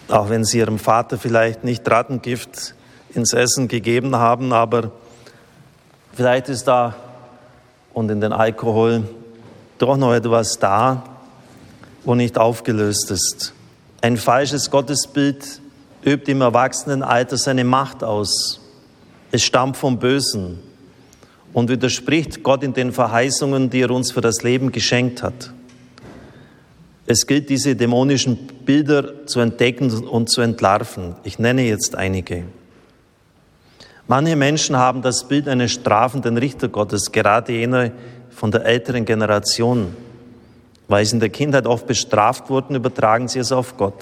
Auch wenn sie ihrem Vater vielleicht nicht Rattengift ins Essen gegeben haben, aber vielleicht ist da und in den Alkohol doch noch etwas da, wo nicht aufgelöst ist. Ein falsches Gottesbild übt im Erwachsenenalter seine Macht aus. Es stammt vom Bösen und widerspricht Gott in den Verheißungen, die er uns für das Leben geschenkt hat. Es gilt, diese dämonischen Bilder zu entdecken und zu entlarven. Ich nenne jetzt einige. Manche Menschen haben das Bild eines strafenden Richtergottes, gerade jene von der älteren Generation. Weil sie in der Kindheit oft bestraft wurden, übertragen sie es auf Gott.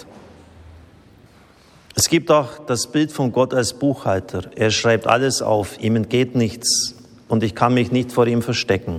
Es gibt auch das Bild von Gott als Buchhalter. Er schreibt alles auf, ihm entgeht nichts und ich kann mich nicht vor ihm verstecken.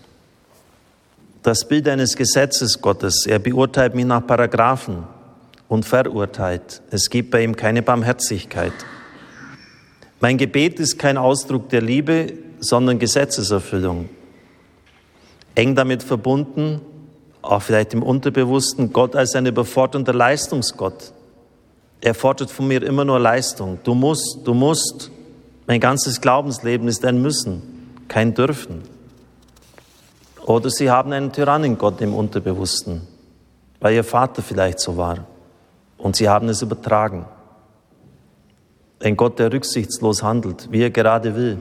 Das Bild eines Gesetzes Gottes, er beurteilt mich nach Paragraphen und verurteilt. Es gibt bei ihm keine Barmherzigkeit. Mein Gebet ist kein Ausdruck der Liebe, sondern Gesetzeserfüllung. Eng damit verbunden, auch vielleicht im Unterbewussten, Gott als ein überfordernder Leistungsgott. Er fordert von mir immer nur Leistung. Du musst. Mein ganzes Glaubensleben ist ein Müssen, kein Dürfen. Oder sie haben einen Tyrannengott im Unterbewussten, weil ihr Vater vielleicht so war und sie haben es übertragen. Ein Gott, der rücksichtslos handelt, wie er gerade will.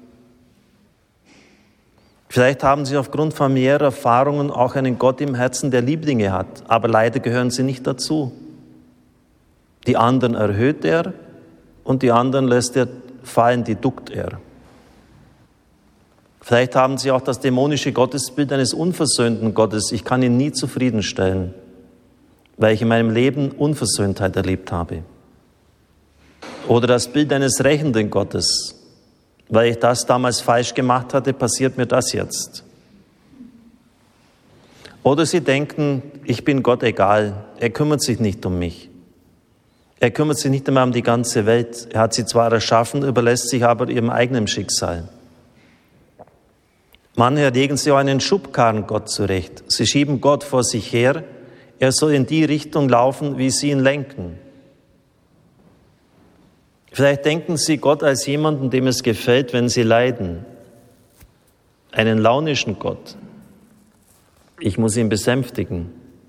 Vielleicht haben sie aufgrund familiärer Erfahrungen auch einen Gott im Herzen, der Lieblinge hat, aber leider gehören sie nicht dazu. Die anderen erhöht er und die anderen lässt er fallen, die duckt er. Vielleicht haben sie auch das dämonische Gottesbild eines unversöhnten Gottes. Ich kann ihn nie zufriedenstellen, weil ich in meinem Leben Unversöhntheit erlebt habe. Oder das Bild eines rächenden Gottes. Weil ich das damals falsch gemacht hatte, passiert mir das jetzt. Oder sie denken, ich bin Gott egal. Er kümmert sich nicht um mich. Er kümmert sich nicht einmal um die ganze Welt. Er hat sie zwar erschaffen, überlässt sich aber ihrem eigenen Schicksal. Manche legen sich auch einen Schubkarren Gott zurecht. Sie schieben Gott vor sich her. Er soll in die Richtung laufen, wie sie ihn lenken. Vielleicht denken sie Gott als jemanden, dem es gefällt, wenn sie leiden. Einen launischen Gott. Ich muss ihn besänftigen.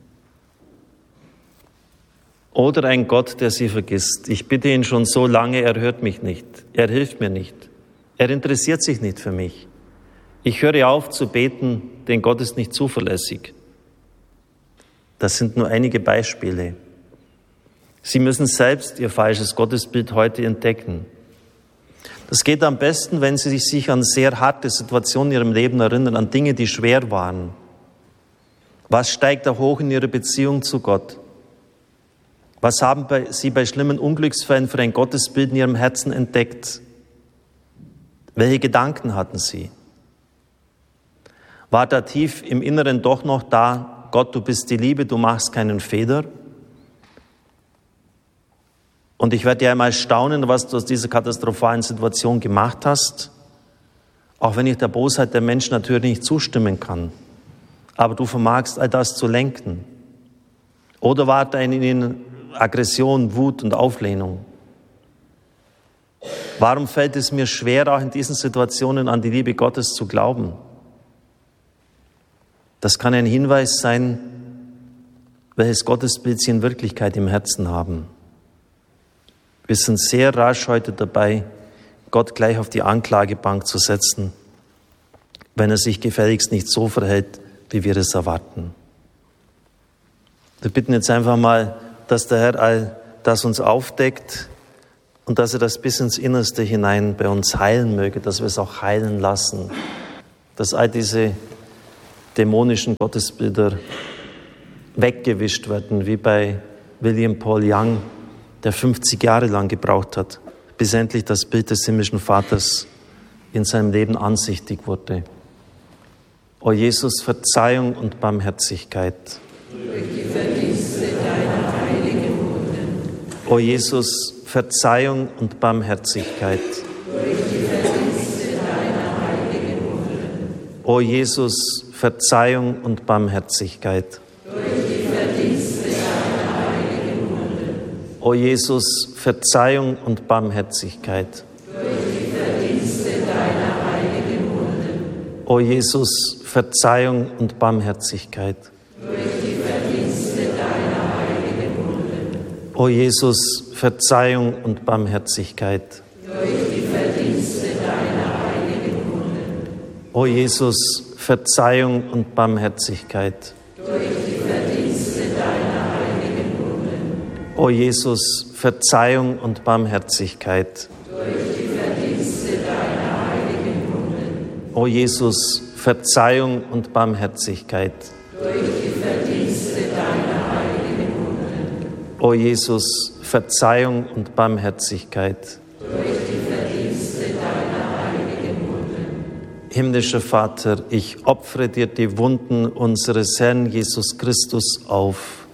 Oder ein Gott, der sie vergisst. Ich bitte ihn schon so lange, er hört mich nicht. Er hilft mir nicht. Er interessiert sich nicht für mich. Ich höre auf zu beten, denn Gott ist nicht zuverlässig. Das sind nur einige Beispiele. Sie müssen selbst ihr falsches Gottesbild heute entdecken. Das geht am besten, wenn Sie sich an sehr harte Situationen in Ihrem Leben erinnern, an Dinge, die schwer waren. Was steigt da hoch in Ihrer Beziehung zu Gott? Was haben Sie bei schlimmen Unglücksfällen für ein Gottesbild in Ihrem Herzen entdeckt? Welche Gedanken hatten Sie? War da tief im Inneren doch noch da, Gott, du bist die Liebe, du machst keinen Fehler? Und ich werde ja einmal staunen, was du aus dieser katastrophalen Situation gemacht hast, auch wenn ich der Bosheit der Menschen natürlich nicht zustimmen kann. Aber du vermagst all das zu lenken. Oder war da in ihnen Aggression, Wut und Auflehnung? Warum fällt es mir schwer, auch in diesen Situationen an die Liebe Gottes zu glauben? Das kann ein Hinweis sein, welches Gottesbild Sie in Wirklichkeit im Herzen haben. Wir sind sehr rasch heute dabei, Gott gleich auf die Anklagebank zu setzen, wenn er sich gefälligst nicht so verhält, wie wir es erwarten. Wir bitten jetzt einfach mal, dass der Herr all das uns aufdeckt und dass er das bis ins Innerste hinein bei uns heilen möge, dass wir es auch heilen lassen, dass all diese dämonischen Gottesbilder weggewischt werden, wie bei William Paul Young, der 50 Jahre lang gebraucht hat, bis endlich das Bild des himmlischen Vaters in seinem Leben ansichtig wurde. O Jesus, Verzeihung und Barmherzigkeit. Durch die Verdienste deiner heiligen Wunden. O Jesus, Verzeihung und Barmherzigkeit. Durch die Verdienste deiner heiligen Wunden. O Jesus, Verzeihung und Barmherzigkeit. Durch die Verdienste deiner heiligen Wunden. O Jesus, Verzeihung und Barmherzigkeit. O Jesus, Verzeihung und Barmherzigkeit. O Jesus, Verzeihung und Barmherzigkeit. O Jesus, Verzeihung und Barmherzigkeit. O Jesus, Verzeihung und Barmherzigkeit. O Jesus, Verzeihung und Barmherzigkeit. O Jesus, Verzeihung und Barmherzigkeit. Himmlischer Vater, ich opfere dir die Wunden unseres Herrn Jesus Christus auf.